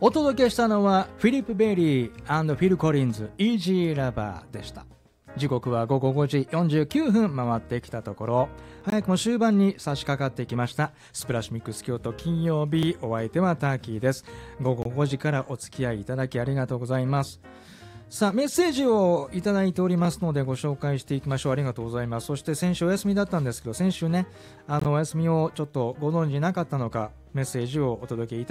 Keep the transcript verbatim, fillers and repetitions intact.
お届けしたのはフィリップ・ベイリー&フィル・コリンズ Easy Lover でした。時刻は午後ごじよんじゅうきゅうふん回ってきたところ、早くも終盤に差し掛かってきました。スプラッシュミックス京都金曜日、お相手はターキーです。午後ごじからお付き合いいただきありがとうございます。さあメッセージをいただいておりますのでご紹介していきましょう。ありがとうございます。そして先週お休みだったんですけど、先週ねあのお休みをちょっとご存じなかったのかメッセージをお届けいただき